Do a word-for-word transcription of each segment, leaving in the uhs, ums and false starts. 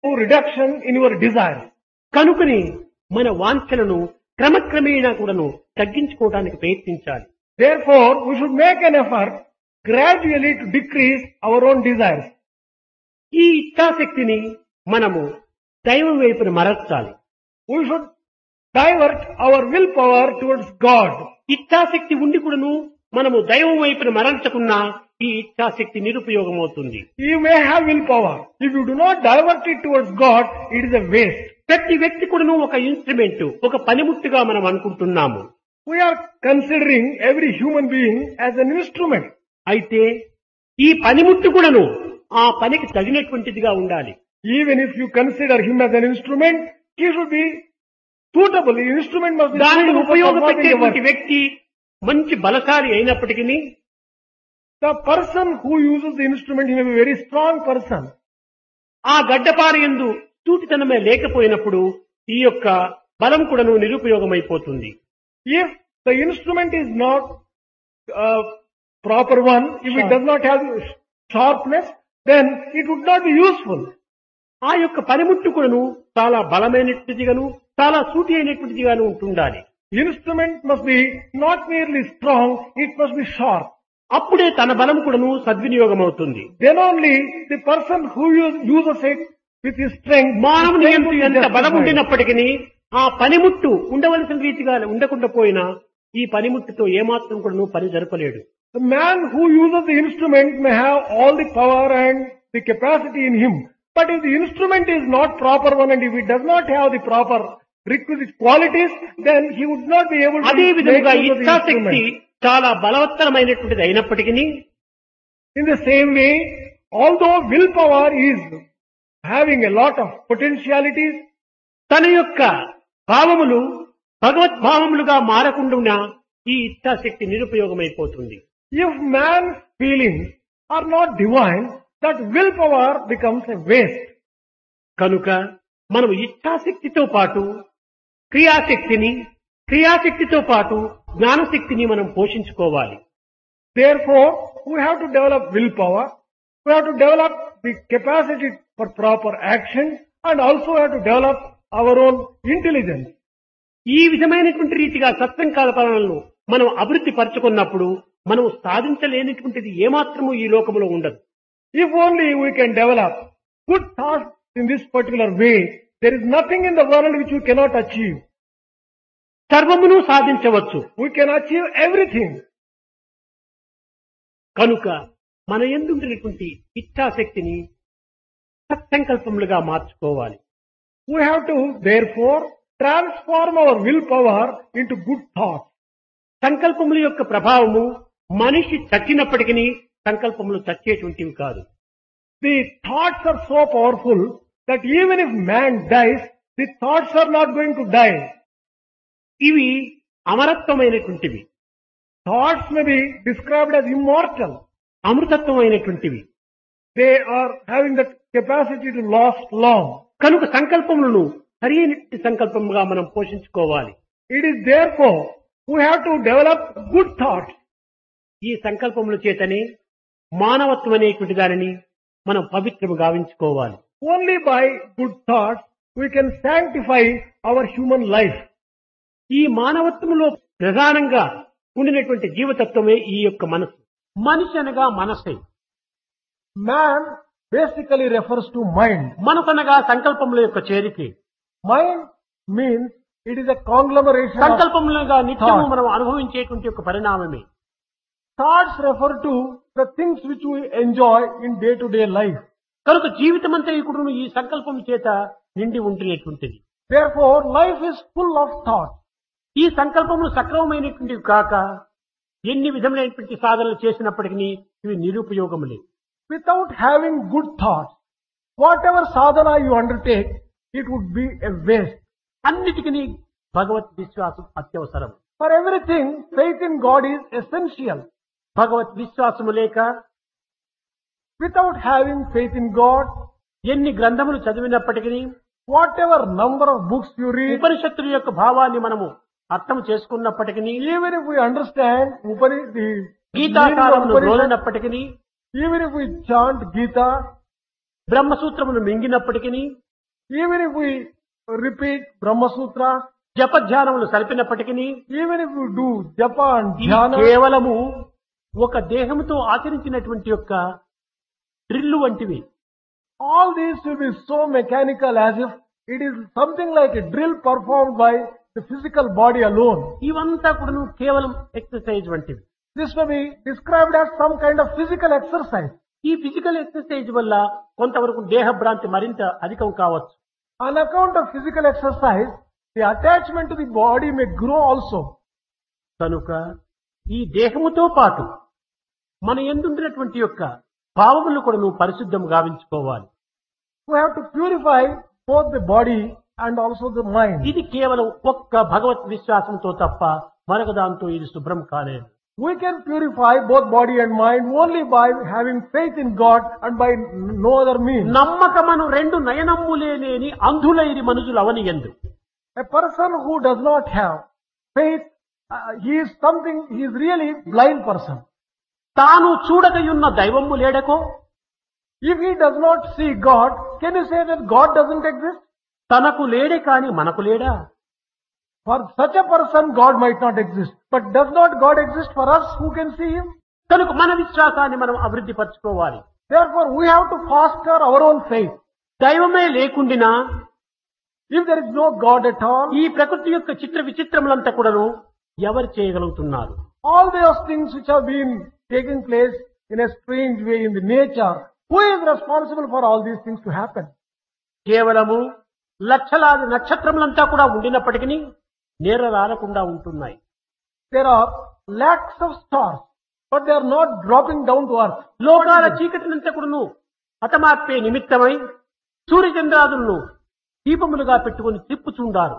reduction in your desire. కనుకని మన వాంఛలను క్రమక్రమేణా కూడాను తగ్గించుకోవడానికి ప్రయత్నించాలి. Therefore, we should make an effort gradually to decrease our own desires. ఈ ఇచ్ఛాశక్తిని మనము దైవం వైపున మరల్చాలి. We should divert our willpower towards God. ఇచ్ఛాశక్తి ఉండి కూడాను మనము దైవం వైపున మరల్చకున్నా ఈ ఇచ్ఛాశక్తి నిరుపయోగమవుతుంది. You may have willpower. If you do not divert it towards God, it is a waste. ప్రతి వ్యక్తి కూడాను ఒక ఇన్స్ట్రుమెంట్, ఒక పనిముట్టుగా మనం అనుకుంటున్నాము. We are considering every human being as an instrument. అయితే ఈ పనిముట్టు కూడాను ఆ పనికి తగినటువంటిదిగా ఉండాలి. Even if you consider him as an instrument, he should be suitable. The instrument must be దానిని suitable for performing the ఉపయోగపెట్టేటువంటి work. వ్యక్తి మంచి బలశాలి అయినప్పటికీ The person who uses the instrument, he may be a very strong person. ఆ గడ్డపార యందు సూటితనమే లేకపోయినప్పుడు ఈ యొక్క బలం కూడాను నిరుపయోగమైపోతుంది. If the instrument is not uh, proper one, if it does not have sharpness, then it would not be useful. ఆ యొక్క పనిముట్టు కూడాను చాలా బలమైనటువంటిదిగాను చాలా సూటి అయినటువంటిదిగాను ఉంటుండాలి. Instrument must be not merely strong, it must be sharp. అప్పుడే తన బలం కూడాను సద్వినియోగం అవుతుంది. Then only the person who use, uses it with his strength. మానవుని his ఎందు strength ఎంత will be బలం justified. ఉండినప్పటికీ ఆ పనిముట్టు ఉండవలసిన రీతిగా ఉండకుండా పోయినా ఈ పనిముట్టుతో ఏమాత్రం కూడాను పని జరపలేడు. The man who uses the instrument may have all the power and the capacity in him. But if the instrument is not proper one and if it does not have the proper requisite qualities, then he would not be able to అదే make విధముగా use of the ఇచ్ఛాశక్తి instrument. చాలా బలవత్తరమైనటువంటిది అయినప్పటికీ In the same way, although willpower is having a lot of potentialities, తన యొక్క భావములు భగవద్భావములుగా మారకుండా ఈ ఇచ్ఛాశక్తి నిరుపయోగమైపోతుంది. if man's feelings are not divine, that willpower becomes a waste. కనుక మనం ఇచ్ఛాశక్తితో పాటు క్రియాశక్తిని క్రియాశక్తితో పాటు జ్ఞానశక్తిని మనం పోషించుకోవాలి. Therefore, we have to develop willpower, we have to develop the capacity for proper action, and also have to develop our own intelligence. ఈ విధమైనటువంటి రీతిగా సత్సంకల్పనలను మనం అభివృద్ధి పరచుకున్నప్పుడు మనం సాధించలేనటువంటిది ఏమాత్రము ఈ లోకములో ఉండదు. If only we can develop good thoughts in this particular way, there is nothing in the world which we cannot achieve. సర్వమును సాధించవచ్చు. We can achieve everything. కనుక మన యందుండినటువంటి ఇచ్ఛాశక్తిని సత్సంకల్పములుగా మార్చుకోవాలి. We have to, therefore, transform our willpower into good thoughts. సంకల్పముల యొక్క ప్రభావము మనిషి చచ్చినప్పటికీ సంకల్పములు చచ్చేటువంటివి కాదు. The thoughts are so powerful that even if man dies, the thoughts are not going to die. ఇవి అమరత్వమైనటువంటివి, Thoughts may be described as immortal. అమృతత్వమైనటువంటివి. They are having the capacity to last long. కనుక సంకల్పములను సరైన సంకల్పముగా మనం పోషించుకోవాలి. It is therefore we have to develop good thoughts. ఈ సంకల్పముల చేతనే మానవత్వం అనేటువంటి దానిని మనం పవిత్రము గావించుకోవాలి. Only by good thoughts we can sanctify our human life. ఈ మానవత్వములో ప్రధానంగా ఉండినటువంటి జీవతత్వమే ఈ యొక్క మనసు. మనిషి అనగా మనసే. Man basically refers to mind. మనసు అనగా సంకల్పముల యొక్క చేరికే. Mind means it is a conglomeration of సంకల్పములుగా నిత్యము thoughts. మనం అనుభవించేటువంటి ఒక పరిణామమే. Thoughts refer to the things which we enjoy in day-to-day life. కనుక జీవితమంతా ఇప్పుడు ఈ సంకల్పం చేత నిండి ఉంటున్నటువంటిది. Therefore, life is full of thoughts. ఈ సంకల్పములు సక్రమమైనటువంటివి కాక ఎన్ని విధములైనటువంటి సాధనలు చేసినప్పటికీ ఇవి నిరుపయోగములే. Without having good thoughts, whatever sadhana you undertake, it would be a waste. అన్నిటికీ భగవత్ విశ్వాసం అత్యవసరం. For everything, faith in God is essential. భగవత్ విశ్వాసము లేక Without having faith in God, ఎన్ని గ్రంథములు చదివినప్పటికీ whatever number of books you read, ఉపనిషత్తుల యొక్క భావాన్ని మనము అర్థం చేసుకున్నప్పటికీ even if we understand Upani- the meaning of గీతాసారమును Upanishad, రోలినప్పటికీ even if we chant Gita, బ్రహ్మసూత్రమును మింగినప్పటికీ Even if we repeat Brahma Sutra, జపధ్యానములు సరిపినప్పటికీ even if we do japa and ఇది dhyana, కేవలము ఒక దేహంతో ఆచరించినటువంటి యొక్క డ్రిల్లు వంటివి. all these will be so mechanical as if it is something like a drill performed by the physical body alone. ఇవంతా కూడా కేవలం exercise వంటివి. This may be described as some kind of physical exercise. ఈ physical exercise వల్ల కొంతవరకు దేహ భ్రాంతి మరింత అధికం కావచ్చు. On account of physical exercise, the attachment to the body may grow also. కనుక ఈ దేహముతో పాటు మన ఎందున్నటువంటి యొక్క భావములు కూడా నువ్వు పరిశుద్ధం గావించుకోవాలి. We have to purify both the body and also the mind. ఇది కేవలం ఒక్క భగవత్ విశ్వాసంతో తప్ప మరొక దాంతో ఇది శుభ్రం కాలేదు. We can purify both body and mind only by having faith in God and by no other means. నమ్మకమను రెండు నయనమ్ములే లేని అంధులైరి మనుషులు అవని ఎందు. A person who does not have faith, uh, he is something, he is really blind person. తాను చూడగయున్న దైవము లేడకో. If he does not see God, can you say that God doesn't exist? తనకు లేడే కాని మనకు లేడా? For such a person, God might not exist. But does not God exist for us who can see Him? కనుక మన విశ్వాసాన్ని మనం అభివృద్ధి పరచుకోవాలి. Therefore, we have to foster our own faith. దైవమే లేకుండినా If there is no God at all, ఈ ప్రకృతి యొక్క చిత్ర విచిత్రములంతా కూడాను ఎవరు చేయగలుగుతున్నారు? all those things which have been taking place in a strange way in the nature, who is responsible for all these things to happen? కేవలము లక్షలాది నక్షత్రములంతా కూడా ఉండినప్పటికీ నేర రాలకుండా ఉంటున్నాయి. There are lakhs of stars, but they are not dropping down to earth. లోకాల చీకటినంతా కూడాను హతమార్పే నిమిత్తమై సూర్యచంద్రాదులను దీపములుగా పెట్టుకుని తిప్పుచుండారు.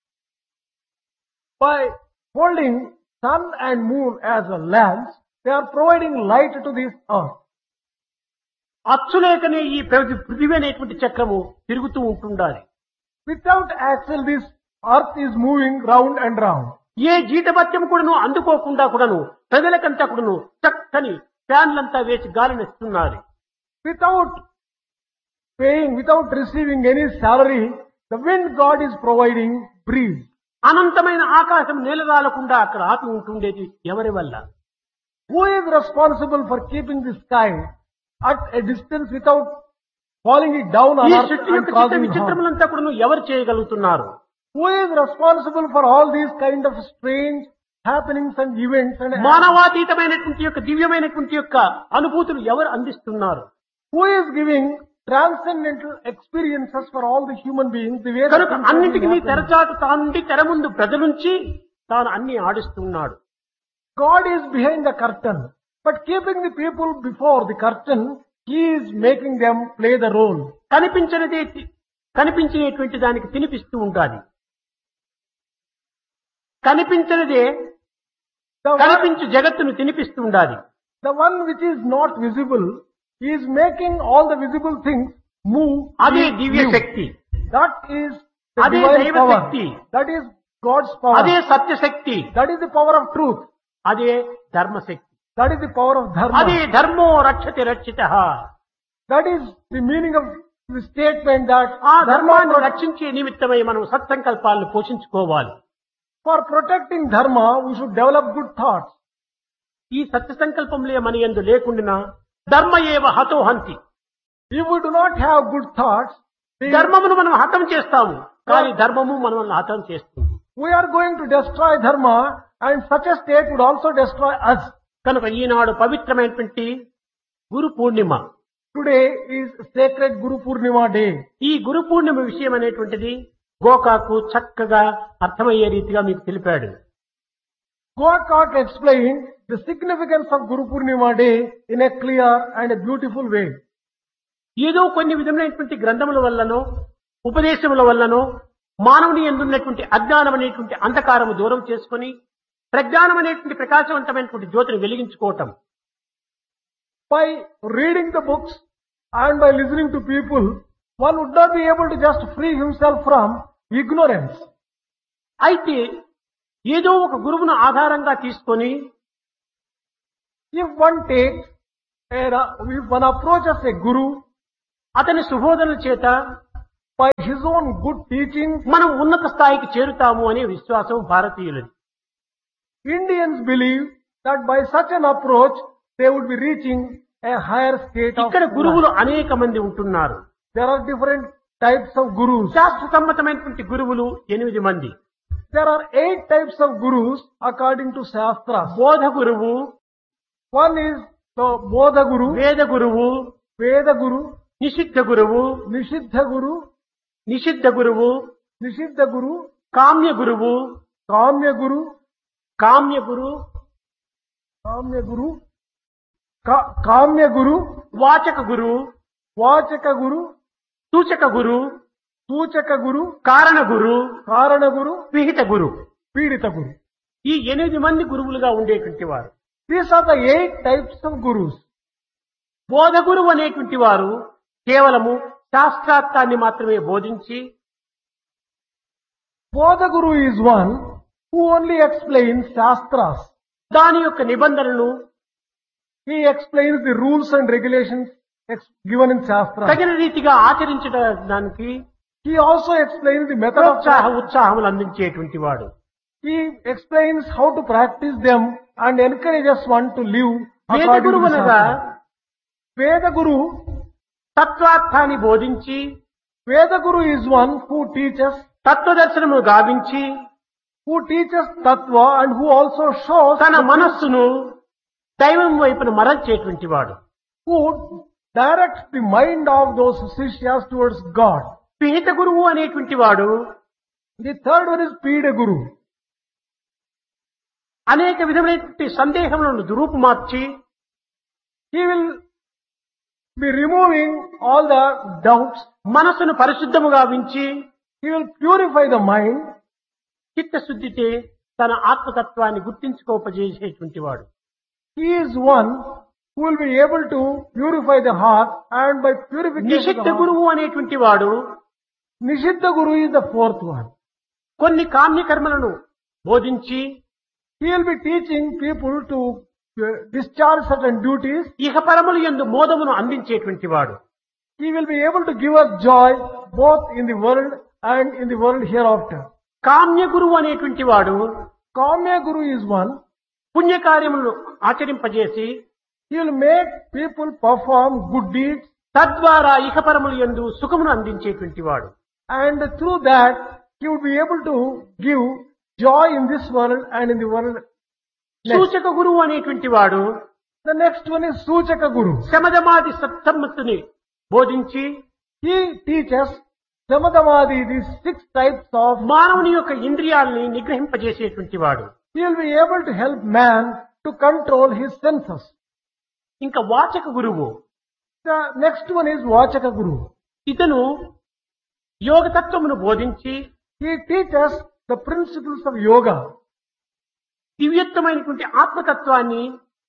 By holding sun and moon as a lamps, they are providing light to this earth. అచ్చులేకనే ఈ ప్రతి పృథివీ అనేటువంటి చక్రము తిరుగుతూ ఉంటుండాలి. Without axle, this earth is moving round and round. ఏ జీతభత్యం కూడాను అందుకోకుండా కూడాను ప్రజలకంతా కూడాను చక్కని ఫ్యాన్లంతా వేసి గాలినిస్తున్నారు. Without paying, without receiving any salary, the wind God is providing breeze. అనంతమైన ఆకాశం నేలరాలకుండా అక్కడ ఆపి ఉంటుండేది ఎవరి వల్ల? Who is responsible for keeping the sky at a distance without falling it down on ఈ earth సృష్టి and యొక్క చిత్ర causing harm? విచిత్రములంతా కూడాను ఎవరు చేయగలుగుతున్నారు? Who is responsible for all these kind of strange happenings and events and మానవాతీతమైనటువంటి యొక్క దివ్యమైనటువంటి యొక్క అనుభూతులు ఎవరు అందిస్తున్నారు? who is giving transcendental experiences for all the human beings? The way కనుక అన్నింటికి నీ తెరచాటు తానుండి తెర ముందు ప్రజలుంచి తాను అన్ని ఆడిస్తున్నాడు. God is behind the curtain, but keeping the people before the curtain, He is making them play the role. కనిపించినదే కనిపించేటువంటి దానికి తినిపిస్తూ ఉండాలి. కనిపించినదే The one, కనిపించు జగత్తును తినిపిస్తూ ఉండాలి. the one which is not visible, He is making all the visible things move. అదే live, Divya live. Shakti, That is the అదే divine దైవ power. Shakti. That is God's power. అదే సత్యశక్తి, That is the power of truth. అదే ధర్మశక్తి, That is the power of అదే dharma. ధర్మో రక్షతి రక్షితః. That is the meaning of the statement that ఆ dharma ధర్మాన్ని protects. రక్షించే నిమిత్తమై మనం సత్సంకల్పాలను పోషించుకోవాలి. For protecting dharma, we should develop good thoughts. ఈ సత్య సంకల్పంలే మన యందు లేకుండినా ధర్మ ఏవ హతో హంతి. If we do not have good thoughts, the- ధర్మమును మనం హతం చేస్తాము, కానీ ధర్మము మనల్ని హతం చేస్తుంది. we are going to destroy dharma, and such a state would also destroy us. కనుక ఈనాడు పవిత్రమైనటువంటి Guru Purnima. Today is sacred Guru Purnima day. ఈ గురు పూర్ణిమ విషయం అనేటువంటిది గోకాకు చక్కగా అర్థమయ్యే రీతిగా మీకు తెలిపాడు. Gokak explained the significance of Guru Purnima day in a clear and a beautiful way. ఏదో కొన్ని విధమైనటువంటి గ్రంథముల వల్లనో ఉపదేశముల వల్లనో మానవుని ఎందున్నటువంటి అజ్ఞానం అనేటువంటి అంధకారము దూరం చేసుకొని ప్రజ్ఞానం అనేటువంటి ప్రకాశవంతమైనటువంటి జ్యోతిని వెలిగించుకోవటం. By reading the books and by listening to people, one would not be able to just free himself from ignorance. అయితే ఏదో ఒక గురువును ఆధారంగా తీసుకొని If one takes, a, if one approaches a guru, అతని సుబోధనల చేత by his own good teachings. మనం ఉన్నత స్థాయికి చేరుతాము అనే విశ్వాసం భారతీయులది. Indians believe that by such an approach they would be reaching a higher state of ఇక్కడ life. గురువులు అనేక మంది ఉంటున్నారు. There are different types of gurus. శాస్త్ర సమ్మతమైనటువంటి గురువులు ఎనిమిది మంది. There are eight types of gurus according to Shastras. బోధ గురువు, One is the Bodha Guru, వేద గురువు, Veda Guru, నిషిద్ధ గురువు, Nishiddha Guru, నిషిద్ధ గురువు, Nishiddha Guru, కామ్య గురువు, Kamya Guru, కామ్య గురు, Kamya Guru, Ka- Kamya Guru, వాచక గురు, Vachaka Guru, సూచక గురు, Suchaka Guru, కారణ గురు, Karana Guru, విహిత గురు. Pidita Guru. ఈ ఎనిమిది మంది గురువులుగా ఉండేటువంటి వారు. These are the eight types of gurus. బోధ గురువు అనేటువంటి వారు కేవలము శాస్త్రార్థాన్ని మాత్రమే బోధించి Bodha Guru is one who only explains Shastras. దాని యొక్క నిబంధనలను He explains the rules and regulations ex- given in Shastras. తగిన రీతిగా ఆచరించడానికి He also explains the method of ప్రోత్సాహ ఉత్సాహములు అందించేటువంటి వాడు. He explains how to practice them and encourages one to live వేద according to గురువు the అనగా Shastras. Veda Guru, తత్వార్థాన్ని బోధించి Veda Guru is one who teaches, తత్వదర్శనము గావించి who teaches Tattva and who also shows, తన మనస్సును దైవం వైపున మరల్చేటువంటి వాడు. who directs the mind of those Sishyas towards God. విహిత గురువు అనేటువంటి వాడు The third one is Pida Guru. అనేక విధమైనటువంటి సందేహములను దురూపుమార్చి He will be removing all the doubts. మనసును పరిశుద్ధము గావించి He will purify the mind. చిత్తశుద్ధితే తన ఆత్మతత్వాన్ని గుర్తించుకోపజేసేటువంటి వాడు. He is one who will be able to purify the heart, and by purification of నిషిద్ధ the heart, గురువు అనేటువంటి వాడు Nishiddha Guru is the fourth one. కొన్ని కామ్యకర్మలను బోధించి He will be teaching people to uh, discharge certain duties. ఇహ పరములు యందు మోదమును అందించేటువంటి వాడు. He will be able to give us joy both in the world and in the world hereafter. కామ్య గురువు అనేటువంటి వాడు Kamya Guru is one. పుణ్యకార్యములను ఆచరింపజేసి He will make people perform good deeds, తద్వారా ఇహ పరములు యందు సుఖమును అందించేటువంటి వాడు. and through that he would be able to give joy in this world and in the world next. సూచక గురువు అనేటువంటి వాడు The next one is Suchaka Guru. శమదమాది సత్సమ్మతిని బోధించి He teaches Samadhamadi, these six types of. మానవుని యొక్క ఇంద్రియాలని నిగ్రహింపజేసేటువంటి వాడు. He will be able to help man to control his senses. ఇంకా వాచక గురువు The next one is Vachaka Guru. ఇతను యోగతత్వమును బోధించి He teaches the principles of yoga. దివ్యత్వమైనటువంటి ఆత్మతత్వాన్ని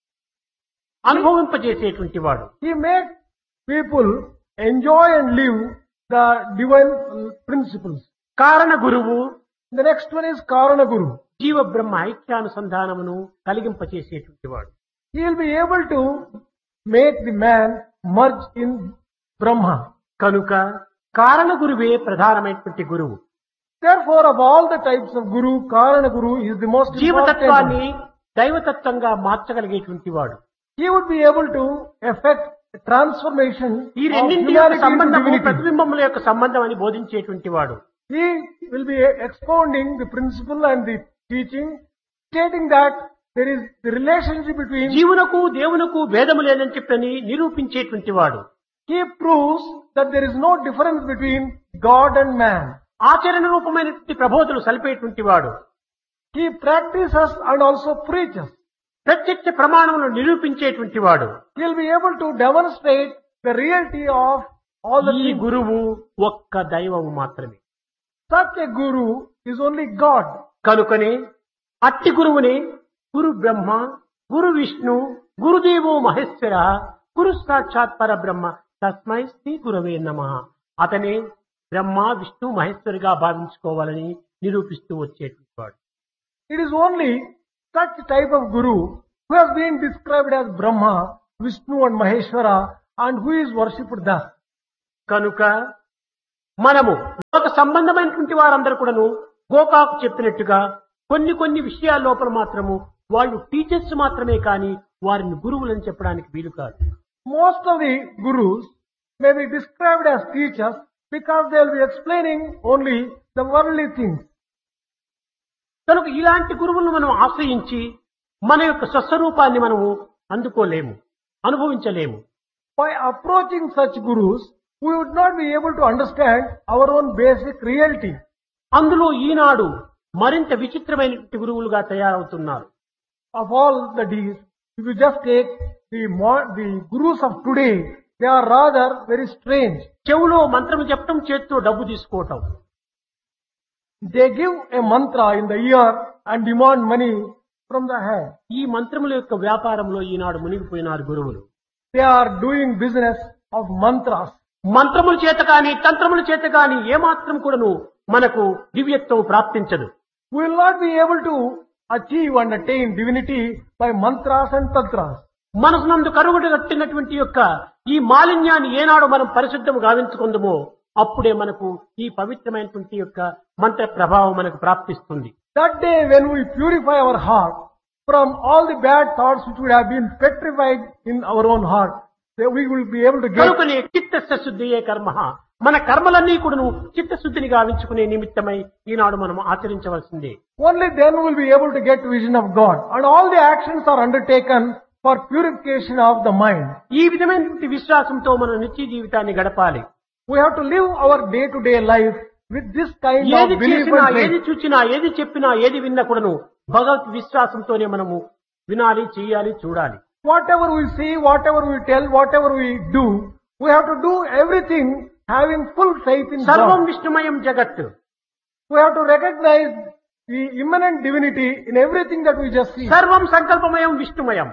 అనుభవింపజేసేటువంటి వాడు. He makes people enjoy and live the divine principles. కారణ గురువు The next one is Karana Guru. జీవ బ్రహ్మ ఐక్యానుసంధానమును కలిగింపచేసేటువంటి వాడు. He will be able to make the man merge in Brahma. కనుక కారణ గురువే ప్రధానమైనటువంటి గురువు. Therefore, of all the types of Guru, Karana Guru is the most important. జీవతత్వాన్ని దైవతత్వంగా మార్చగలిగేటువంటి వాడు. He would be able to effect a transformation ఈ of రెండింటి యొక్క humanity into సంబంధము divinity. ప్రతిబింబముల యొక్క సంబంధం అని బోధించేటువంటి వాడు. He will be expounding the principle and the teaching, stating that there is the relationship between. జీవునకు దేవునకు భేదము లేదని చెప్పని నిరూపించేటువంటి వాడు. He proves that there is no difference between God and man. ఆచరణ రూపమైనటువంటి ప్రబోధులు సలిపేటువంటి వాడు. He practices and also preaches. ప్రత్యక్ష ప్రమాణములను నిరూపించేటువంటి వాడు. He will be able to demonstrate the reality of all the ఈ things. గురువు ఒక్క దైవము మాత్రమే. Such a Guru is only God. కనుకనే అట్టి గురువునే గురు బ్రహ్మ, గురు విష్ణు, గురుదేవో మహేశ్వర, గురు సాక్షాత్ పరబ్రహ్మ తస్మై శ్రీ గురవే నమః. అతనే బ్రహ్మ విష్ణు మహేశ్వరిగా భావించుకోవాలని నిరూపిస్తూ వచ్చేటువంటి వాడు. It is only such type of Guru who has been described as Brahma, Vishnu and Maheshwara, and who is worshipped thus. కనుక మనము లోక సంబంధమైనటువంటి వారందరూ కూడాను గోకాకు చెప్పినట్టుగా కొన్ని కొన్ని విషయాల లోపల మాత్రము వాళ్ళు టీచర్స్ మాత్రమే కానీ వారిని గురువులని చెప్పడానికి వీలు కాదు. Most of the gurus may be described as teachers because they will be explaining only the worldly things. కనుక ఇలాంటి గురువులను మనం ఆశ్రయించి మన యొక్క స్వస్వరూపాన్ని మనము అందుకోలేము, అనుభవించలేము. By approaching such gurus, we would not be able to understand our own basic reality. అందులో ఈనాడు మరింత విచిత్రమైనటువంటి గురువులుగా తయారవుతున్నారు. Of all the deeds, if you just take the, mo- the gurus of today, they are rather very strange. చెవులో మంత్రము చెప్పడం, చేత్తో డబ్బు తీసుకోవటం. They give a mantra in the ear and demand money from the hand. ఈ మంత్రముల యొక్క వ్యాపారంలో ఈనాడు మునిగిపోయినారు గురువులు. They are doing business of mantras. మంత్రముల చేత కానీ తంత్రముల చేత కానీ ఏమాత్రం కూడాను మనకు దివ్యత్వం ప్రాప్తించదు. We will not be able to achieve and attain divinity by mantras and tantras. మనసునందు కరుగుడు కట్టినటువంటి యొక్క ఈ మాలిన్యాన్ని ఏనాడు మనం పరిశుద్ధము గావించుకుందామో అప్పుడే మనకు ఈ పవిత్రమైనటువంటి యొక్క మంత్ర ప్రభావం మనకు ప్రాప్తిస్తుంది. That day when we purify our heart from all the bad thoughts which would have been petrified in our own heart, we will be able to get. కనుకనే చిత్తస్య శుద్ధియే కర్మః. మన కర్మలన్నీ కూడాను చిత్తశుద్ధిని గావించుకునే నిమిత్తమై ఈనాడు మనం ఆచరించవలసిందే. Only then we will be able to get vision of God, and all the actions are undertaken for purification of the mind. ఈ విధమైనటువంటి విశ్వాసంతో మన నిత్య జీవితాన్ని గడపాలి. We have to live our day-to-day life with this kind of ఏది belief చేసినా, and ఏది faith. చూచినా, ఏది చెప్పినా, ఏది విన్నా కూడాను భగవత్ విశ్వాసంతోనే మనము వినాలి, చేయాలి, చూడాలి. Whatever we see, whatever we tell, whatever we do, we have to do everything having full faith in సర్వం God. విష్ణుమయం జగత్. We have to recognize the immanent divinity in everything that we just see. సర్వం సంకల్పమయం విష్ణుమయం.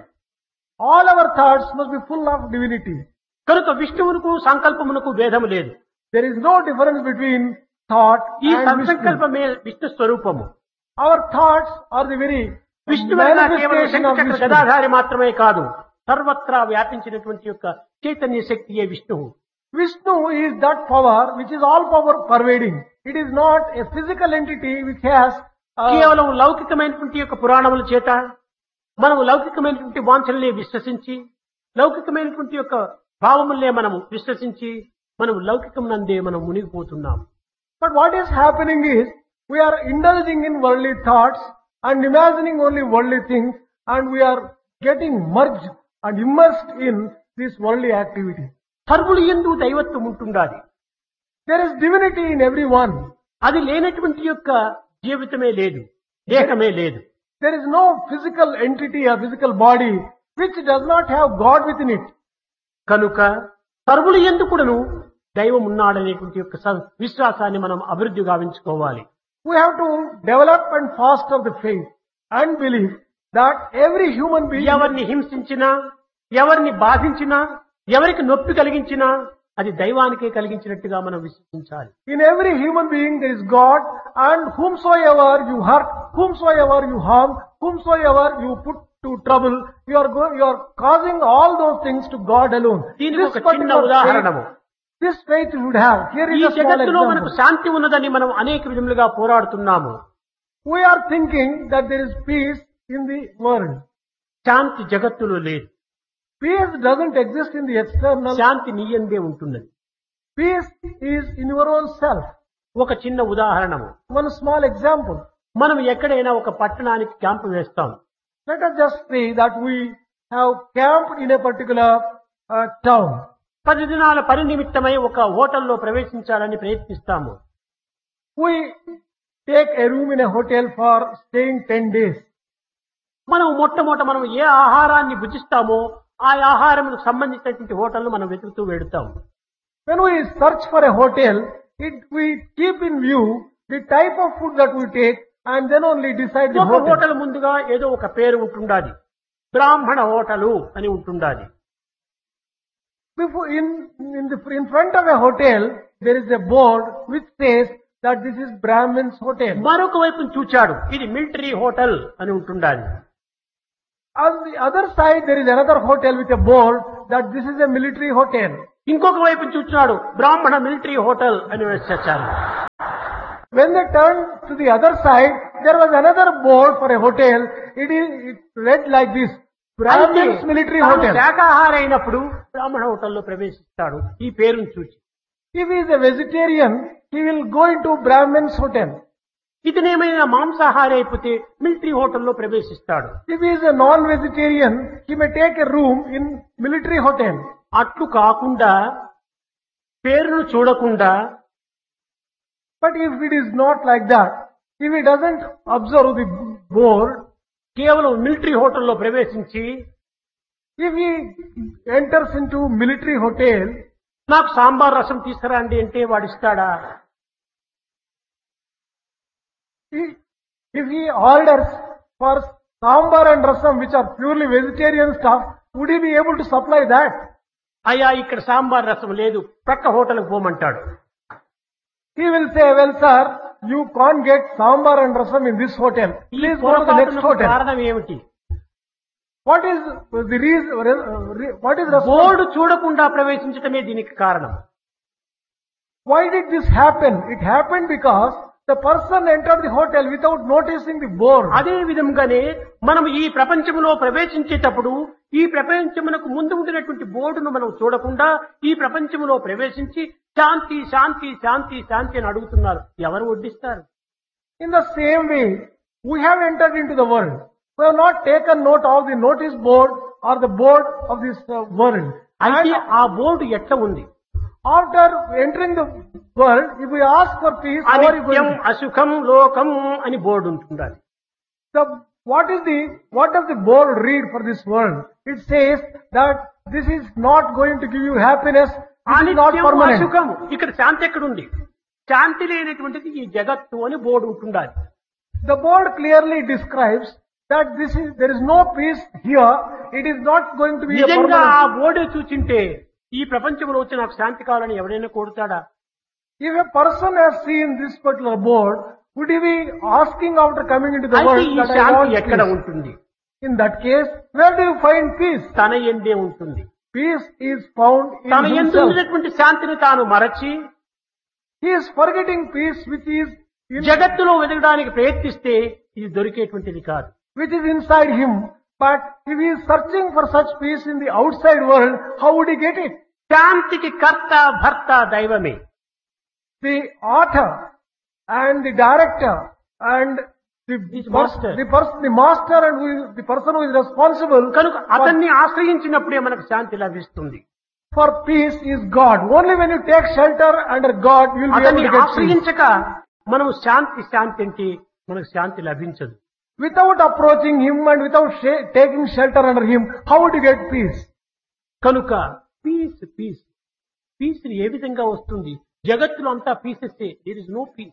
All our thoughts must be full of divinity. కనుక విష్ణువునకు సంకల్పమునకు భేదము లేదు. There is no difference between thought ఈ and Vishnu. సంకల్పమే విష్ణు స్వరూపము. Our thoughts are the very విష్ణువైనా కేవలం manifestation of శంఖచక్ర Vishnu. గదాధారి మాత్రమే కాదు, సర్వత్రా వ్యాపించినటువంటి యొక్క చైతన్య శక్తియే విష్ణువు. Vishnu is that power which is all power pervading. It is not a physical entity which has uh, కేవలం లౌకికమైనటువంటి యొక్క పురాణముల చేత మనము లౌకికమైనటువంటి వాంఛల్ని విశ్వసించి, లౌకికమైనటువంటి యొక్క భావములనే మనము విశ్వసించి మనం లౌకికం నందే మనం మునిగిపోతున్నాం. But what is happening is we are indulging in worldly thoughts and imagining only worldly things, and we are getting merged and immersed in this worldly activity. సర్వులు యందు దైవత్వం ఉంటుండాలి. There is divinity in everyone. అది లేనటువంటి యొక్క జీవితమే లేదు, దేహమే లేదు. There is no physical entity or physical body which does not have God within it. కనుక సర్వులు యందు కూడాను దైవం ఉన్నాడనేటువంటి యొక్క స- విశ్వాసాన్ని మనం అభివృద్ధి గావించుకోవాలి. We have to develop and foster the faith and belief that every human being, ఎవరిని హింసించినా, ఎవరిని బాధించినా, ఎవరికి నొప్పి కలిగించినా అది దైవానికే కలిగించినట్టుగా మనం విశ్వసించాలి. in every human being there is God, and whomsoever you hurt, whomsoever you harm, whomsoever you put to trouble, you are go, you are causing all those things to God alone. దీనికి This ఒక చిన్న particular ఉదాహరణము. faith, this faith you should have. Here ఈ is a small జగత్తులో మనకు example. శాంతి ఉన్నదని మనం అనేక విధములుగా పోరాడుతున్నాము. We are thinking that there is peace in the world. శాంతి జగత్తులో లేదు. Peace doesn't exist in the external. శాంతి నీయందే ఉంటున్నది. Peace is in your own self. ఒక చిన్న ఉదాహరణము. One small example. మనం ఎక్కడైనా ఒక పట్టణానికి క్యాంపు వేస్తాం. Let us just say that we have camped in a particular uh, town. పది దినాల పని నిమిత్తమై ఒక హోటల్లో ప్రవేశించాలని ప్రయత్నిస్తాము. We take a room in a hotel for staying ten days. మనం మొట్టమొదట మనం ఏ ఆహారాన్ని భుజిస్తామో ఆ ఆహారంకు సంబంధించినటువంటి హోటల్ను మనం వెతుకుతూ వెడుతాం. When we search for a hotel, it, we keep in view the type of food that we take and then only decide the ఒక hotel. Hotel ముందుగా ఏదో ఒక పేరు ఉంటుండాలి. బ్రాహ్మణ హోటలు అని ఉంటుండాలి. Before, in, in, the, in front of a hotel, there is a board which says that this is Brahmin's hotel. మరొక వైపు చూచాడు, ఇది మిలిటరీ హోటల్ అని ఉంటుండాలి. On the other side, there is another hotel with a board that this is a military hotel. ఇంకొక వైపు చూస్తున్నాడు బ్రాహ్మణ మిలిటరీ హోటల్ అని వచ్చారు. When they turned to the other side, there was another board for a hotel. It is it read like this: Brahmin's military hotel. శాకాహార అయినప్పుడు బ్రాహ్మణ హోటల్లో ప్రవేశిస్తాడు ఈ పేరును చూచి. If he is a vegetarian, he will go into Brahmin's hotel. ఇతనేమైనా మాంసాహారి అయిపోతే military హోటల్లో ప్రవేశిస్తాడు. If he is a non-vegetarian, he may take a room in military hotel. అట్లు కాకుండా పేరును చూడకుండా, but if it is not like that, if he doesn't observe the board, కేవలం military హోటల్లో ప్రవేశించి, if he enters into military hotel, నాకు సాంబార్ రసం తీసుకురండి అంటే వాడిస్తాడా? If he orders for sambar and rasam, which are purely vegetarian stuff, would he be able to supply that? అయ్యా ఇక్కడ సాంబార్ రసం లేదు, ప్రక్క హోటల్కి పోమంటాడు. He will say, well sir, you can't get sambar and rasam in this hotel. Please go to the next hotel. కారణం ఏమిటి? What is the reason? What is the board చూడకుండా ప్రవేశించడమే దీనికి కారణం. Why did this happen? It happened because the person entered the hotel without noticing the board. అదే విధంగానే మనం ఈ ప్రపంచంలో ప్రవేశించేటప్పుడు ఈ ప్రపంచమునకు ముందు ఉండినటువంటి బోర్డును మనం చూడకుండా ఈ ప్రపంచంలో ప్రవేశించి శాంతి శాంతి శాంతి శాంతి అని అడుగుతున్నారు. ఎవరు వడ్డిస్తారు? In the same way, we have entered into the world. We have not taken note of the notice board or the board of this uh, world. అయితే ఆ బోర్డు ఎట్లా ఉంది? After entering the world, if we ask for peace, అనిత్యం అసుఖం లోకం అని board ఉంటుండాలి. The what is the what does the board read for this world? It says that this is not going to give you happiness. It is not permanent. అసుఖం, ఇక్కడ శాంతి ఎక్కడుంది? శాంతి లేనటువంటిది ఈ జగత్తు అని board ఉంటుండాలి. The board clearly describes that this is there is no peace here. It is not going to be a నిజంగా permanent. ఆ board చూచింటే ఈ ప్రపంచంలో వచ్చి నాకు శాంతి కావాలని ఎవరైనా కోరుతాడా? If a person has seen this particular board, would he be asking after coming into the అయితే world ఈ that I శాంతి want ఎక్కడ peace? ఉంటుంది? In that case, where do you find peace? తన ఎందే ఉంటుంది. Peace is found in తన ఎందు himself. ఉన్నటువంటి శాంతిని తాను మరచి He is forgetting peace which is in, జగత్తులో వెతకడానికి ప్రయత్నిస్తే ఇది దొరికేటువంటిది కాదు. which is inside him. But if he is searching for such peace in the outside world, how would he get it? శాంతికి కర్త భర్త దైవమే. The author and the director and the His pers- master. the person, the master and who is, the person who is responsible కనుక for, అతన్ని ఆశ్రయించినప్పుడే మనకు శాంతి లభిస్తుంది. for peace is God. Only when you take shelter under God, you will be able అతన్ని to get peace. ఆశ్రయించక మనం శాంతి శాంతి అంటే మనకు శాంతి లభించదు. Without approaching him and without sh- taking shelter under him, how would you get peace? కనుక piece piece piece ఏ విధంగా వస్తుంది? జగత్తులో అంతా pieces. There is no piece.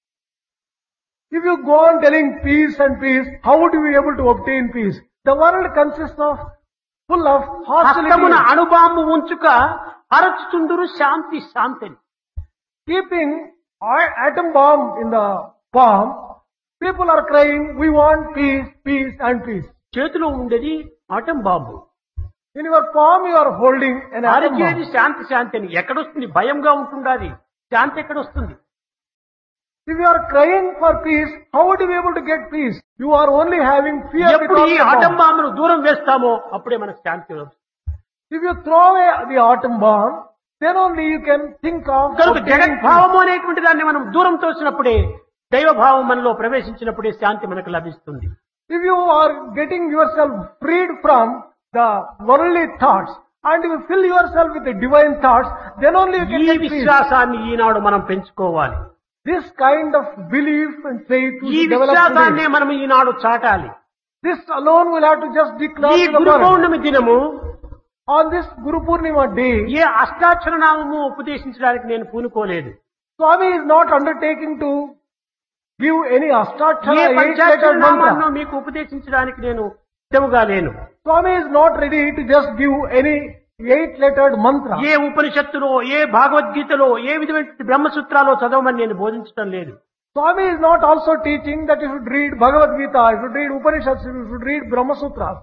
If you go on telling peace and peace, how would you be able to obtain peace? The world consists of full of హస్తమున hostility. అణుబాంబు ఉంచుక అరచుచుండురు Shanti Shanti. Keeping a- atom bomb in the palm, people are crying, we want peace, peace and peace. చేతిలో ఉండేది atom bomb. In your palm you are holding an atom అరిచేది bomb. శాంతి శాంతి అని. ఎక్కడొస్తుంది? భయంగా ఉంటుండాలి. శాంతి ఎక్కడొస్తుంది? If you are crying for peace, how would you be able to get peace? You are only having fear ఎప్పుడు because ఈ of the atom bomb. బాంబును దూరం వేస్తామో అప్పుడే మనకు శాంతి వస్తుంది. If you throw away the atom bomb, then only you can think of కనుక obtaining జగద్భావము అనేటువంటి దాన్ని మనం దూరం తోసినప్పుడే, దైవభావం మనలో ప్రవేశించినప్పుడే శాంతి మనకు లభిస్తుంది. If you are getting yourself freed from the worldly thoughts and you fill yourself with the divine thoughts, then only you can ఈ get peace. విశ్వాసాన్ని ఈనాడు మనం పెంచుకోవాలి. This kind of belief and faith ఈ will develop విశ్వాసాన్ని today. మనం ఈనాడు చాటాలి. This alone will have to just declare ఈ to the Guru world. పౌర్ణమి దినము On this Guru Purnima day, ఏ అష్టాక్షర నామము ఉపదేశించడానికి నేను పూనుకోలేదు. Swami is not undertaking to give any A Ashtachara పంచాక్షర eight-lettered నామాన్ని mantra. మీకు ఉపదేశించడానికి నేను సిద్ధముగా లేను. Swami is not ready to just give any eight-lettered mantra. ఏ ఉపనిషత్తులో, ఏ భగవద్గీతలో, ఏ విధమైన బ్రహ్మసూత్రాలో చదవమని నేను బోధించడం లేదు. Swami is not also teaching that you should read Bhagavad Gita, you should read Upanishads, you should read Brahma Sutras.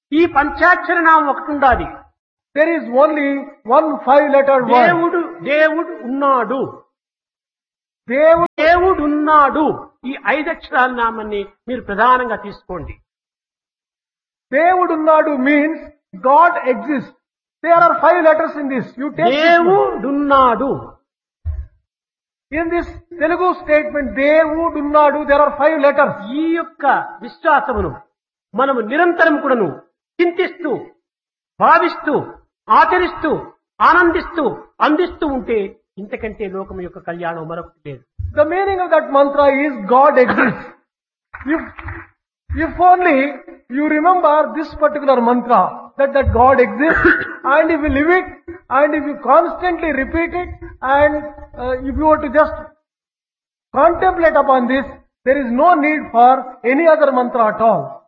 ఈ పంచాక్షర నామం ఒకటి ఉండాలి. There is only one five-letter word. దేవుడు దేవుడు ఉన్నాడు. Devudu. దేవుడు ఉన్నాడు. ఈ ఐదక్షరాల నామాన్ని మీరు ప్రధానంగా తీసుకోండి. Devudu unnadu means God exists. There are five letters in this. You take this one. దేవుడున్నాడు. In this Telugu statement, Devudu unnadu, there are five letters. ఈ యొక్క విశ్వాసమును మనము నిరంతరం కూడాను చింతిస్తూ, భావిస్తూ, ఆచరిస్తూ, ఆనందిస్తూ, అందిస్తూ ఉంటే ఇంతకంటే లోకం యొక్క కళ్యాణం మరొకటి లేదు. The meaning of that mantra is God exists. If, if only you remember this particular mantra, that, that God exists, and if you live it, and if you constantly repeat it, and uh, if you were to just contemplate upon this, there is no need for any other mantra at all.